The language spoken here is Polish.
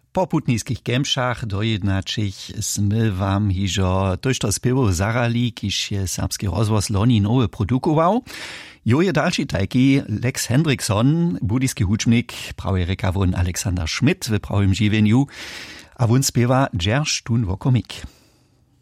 Po putnickich kemšach dojednačich sme wam hižo tožto spěwu zarali, kiž je serbski rozhłos loni nowy produkował. Jo je další tajki Lex Hendrickson, budyski hučnik, prawie reka won Alexander Schmidt w prawym žiwieniu, a won spěwa Dżerž tun wokomik.